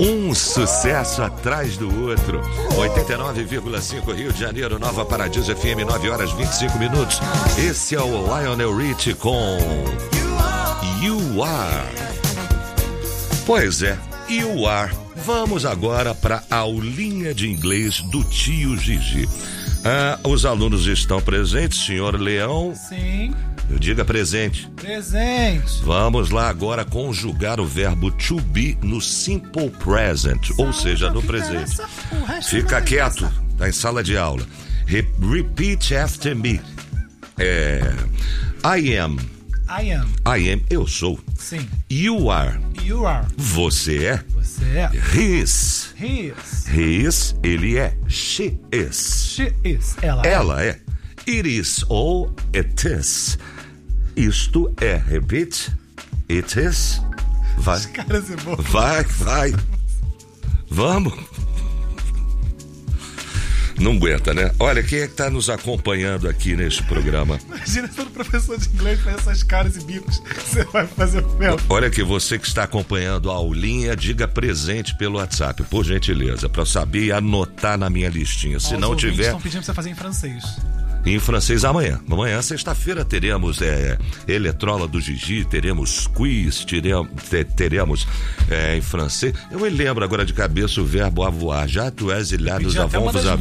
Um sucesso atrás do outro. 89,5 Rio de Janeiro, Nova Paradiso FM, 9h25. Esse é o Lionel Richie com You Are. Pois é, You Are. Vamos agora para a aulinha de inglês do tio Gigi. Os alunos estão presentes, senhor Leão? Sim. Diga presente. Presente. Vamos lá agora conjugar o verbo to be no simple present, ou seja, no presente. Fica quieto, tá em sala de aula. Repeat after me. I am. Eu sou. Sim. You are. Você é. He is. Ele é. She is. Ela é. It is ou it is. Isto é. Repeat. It is. Vai. Os caras é bom. Vai. Vamos. Não aguenta, né? Olha, quem é que tá nos acompanhando aqui neste programa? Imagina todo professor de inglês faz essas caras e bicos que você vai fazer mesmo. Olha aqui, você que está acompanhando a aulinha, diga presente pelo WhatsApp, por gentileza, para eu saber e anotar na minha listinha. Se não tiver... estão pedindo pra você fazer em francês. Em francês amanhã. Amanhã, sexta-feira, teremos Eletrola do Gigi, teremos quiz, teremos em francês. Eu me lembro agora de cabeça o verbo avoir. Já tu és ilhados avons